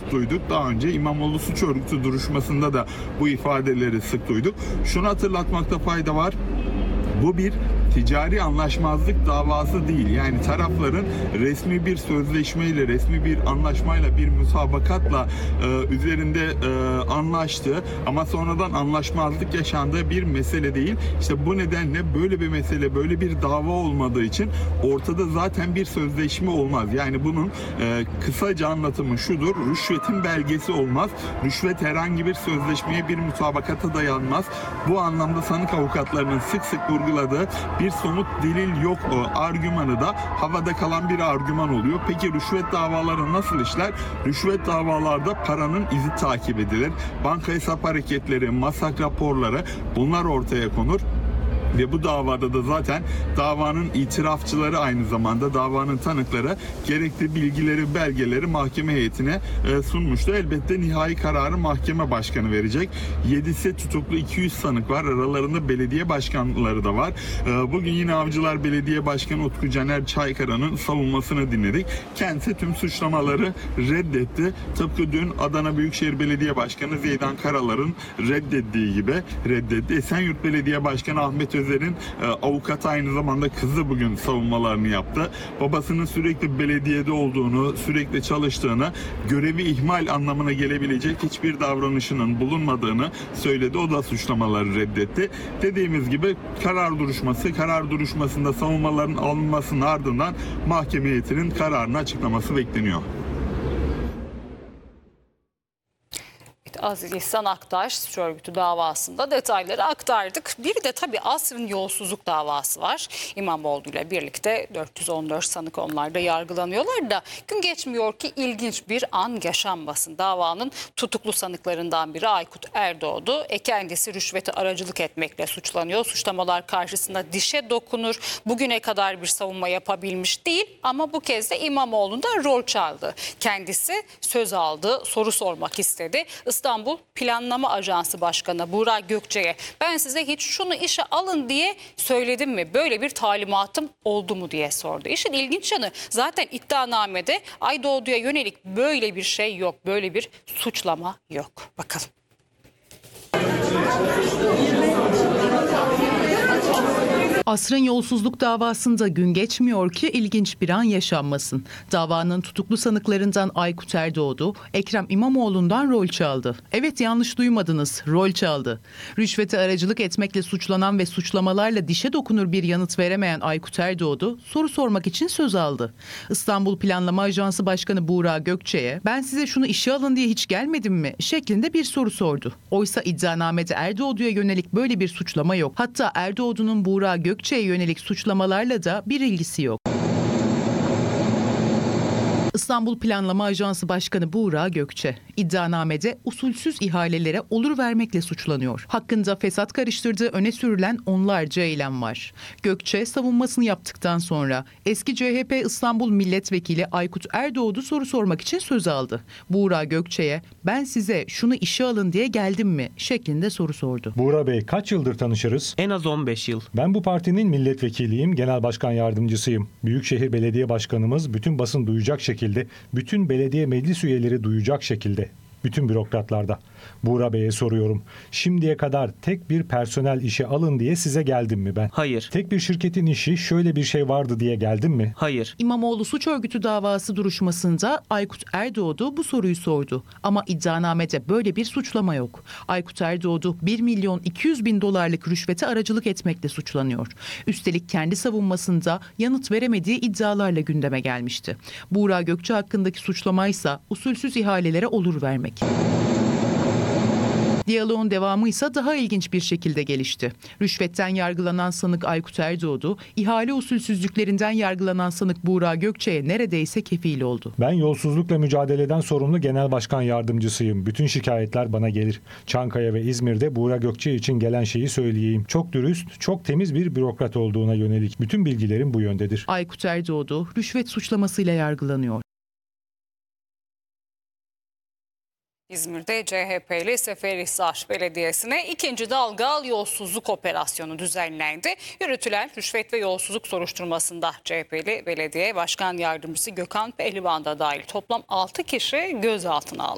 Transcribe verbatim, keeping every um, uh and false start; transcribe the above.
sık duyduk. Daha önce İmamoğlu suç örgütü duruşmasında da bu ifadeleri sık duyduk. Şunu hatırlatmakta fayda var. Bu bir ticari anlaşmazlık davası değil. Yani tarafların resmi bir sözleşmeyle, resmi bir anlaşmayla, bir müsabakatla e, üzerinde e, anlaştığı ama sonradan anlaşmazlık yaşandığı bir mesele değil. İşte bu nedenle böyle bir mesele, böyle bir dava olmadığı için ortada zaten bir sözleşme olmaz. Yani bunun e, kısaca anlatımı şudur: rüşvetin belgesi olmaz. Rüşvet herhangi bir sözleşmeye, bir müsabakata dayanmaz. Bu anlamda sanık avukatlarının sık sık vurguladığı bir somut delil yok o argümanı da havada kalan bir argüman oluyor. Peki rüşvet davaları nasıl işler? Rüşvet davalarda paranın izi takip edilir. Banka hesap hareketleri, masak raporları, bunlar ortaya konur. Ve bu davada da zaten davanın itirafçıları, aynı zamanda davanın tanıkları gerekli bilgileri, belgeleri mahkeme heyetine e, sunmuştu. Elbette nihai kararı mahkeme başkanı verecek. yedisi tutuklu, iki yüz sanık var. Aralarında belediye başkanları da var. E, bugün yine Avcılar Belediye Başkanı Utku Caner Çaykara'nın savunmasını dinledik. Kendisi tüm suçlamaları reddetti. Tıpkı dün Adana Büyükşehir Belediye Başkanı Zeydan Karalar'ın reddettiği gibi reddetti. Esenyurt Belediye Başkanı Ahmet Özer'in e, avukatı, aynı zamanda kızı bugün savunmalarını yaptı. Babasının sürekli belediyede olduğunu, sürekli çalıştığını, görevi ihmal anlamına gelebilecek hiçbir davranışının bulunmadığını söyledi. O da suçlamaları reddetti. Dediğimiz gibi karar duruşması, karar duruşmasında savunmaların alınmasının ardından mahkeme heyetinin kararını açıklaması bekleniyor. Aziz İhsan Aktaş suç örgütü davasında detayları aktardık. Bir de tabii Asrın yolsuzluk davası var. İmamoğlu ile birlikte dört yüz on dört sanık onlar da yargılanıyorlar da gün geçmiyor ki ilginç bir an yaşanmasın. Davanın tutuklu sanıklarından biri Aykut Erdoğdu. E kendisi rüşvete aracılık etmekle suçlanıyor. Suçlamalar karşısında dişe dokunur. Bugüne kadar bir savunma yapabilmiş değil ama bu kez de İmamoğlu'nda rol çaldı. Kendisi söz aldı, soru sormak istedi. İstanbul Planlama Ajansı Başkanı Buğra Gökçe'ye ben size hiç şunu işe alın diye söyledim mi? Böyle bir talimatım oldu mu diye sordu. İşin ilginç yanı zaten iddianamede Aydoğdu'ya yönelik böyle bir şey yok. Böyle bir suçlama yok. Bakalım. Asrın yolsuzluk davasında gün geçmiyor ki ilginç bir an yaşanmasın. Davanın tutuklu sanıklarından Aykut Erdoğdu, Ekrem İmamoğlu'ndan rol çaldı. Evet, yanlış duymadınız, rol çaldı. Rüşvete aracılık etmekle suçlanan ve suçlamalarla dişe dokunur bir yanıt veremeyen Aykut Erdoğdu soru sormak için söz aldı. İstanbul Planlama Ajansı Başkanı Buğra Gökçe'ye ben size şunu işe alın diye hiç gelmedim mi şeklinde bir soru sordu. Oysa iddianamede Erdoğdu'ya yönelik böyle bir suçlama yok. Hatta Erdoğdu'nun Buğra Gökçe'ye yönelik suçlamalarla da bir ilgisi yok. İstanbul Planlama Ajansı Başkanı Buğra Gökçe, iddianamede usulsüz ihalelere olur vermekle suçlanıyor. Hakkında fesat karıştırdığı öne sürülen onlarca eylem var. Gökçe savunmasını yaptıktan sonra eski C H P İstanbul Milletvekili Aykut Erdoğdu soru sormak için söz aldı. Buğra Gökçe'ye ben size şunu işe alın diye geldim mi şeklinde soru sordu. Buğra Bey, kaç yıldır tanışırız? En az on beş yıl. Ben bu partinin milletvekiliyim, genel başkan yardımcısıyım. Büyükşehir Belediye Başkanımız bütün basın duyacak şekilde, bütün belediye meclis üyeleri duyacak şekilde, bütün bürokratlarda. Buğra Bey'e soruyorum. Şimdiye kadar tek bir personel işe alın diye size geldim mi ben? Hayır. Tek bir şirketin işi şöyle bir şey vardı diye geldim mi? Hayır. İmamoğlu suç örgütü davası duruşmasında Aykut Erdoğdu bu soruyu sordu. Ama iddianamede böyle bir suçlama yok. Aykut Erdoğdu bir milyon iki yüz bin dolarlık rüşvete aracılık etmekle suçlanıyor. Üstelik kendi savunmasında yanıt veremediği iddialarla gündeme gelmişti. Buğra Gökçe hakkındaki suçlamaysa usulsüz ihalelere olur vermek. Diyaloğun devamı ise daha ilginç bir şekilde gelişti. Rüşvetten yargılanan sanık Aykut Erdoğdu, ihale usulsüzlüklerinden yargılanan sanık Buğra Gökçe'ye neredeyse kefil oldu. Ben yolsuzlukla mücadeleden sorumlu genel başkan yardımcısıyım. Bütün şikayetler bana gelir. Çankaya ve İzmir'de Buğra Gökçe için gelen şeyi söyleyeyim. Çok dürüst, çok temiz bir bürokrat olduğuna yönelik bütün bilgilerim bu yöndedir. Aykut Erdoğdu rüşvet suçlamasıyla yargılanıyor. İzmir'de C H P'li Seferihisar Belediyesi'ne ikinci dalga yolsuzluk operasyonu düzenlendi. Yürütülen rüşvet ve yolsuzluk soruşturmasında C H P'li Belediye Başkan Yardımcısı Gökhan Pehlivan da dahil toplam altı kişi gözaltına alındı.